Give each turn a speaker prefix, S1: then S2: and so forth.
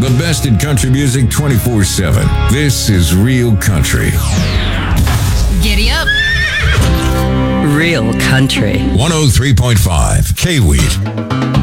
S1: The best in country music 24/7. This is Real Country.
S2: Giddy up.
S3: Real Country.
S1: 103.5 K-Wheat.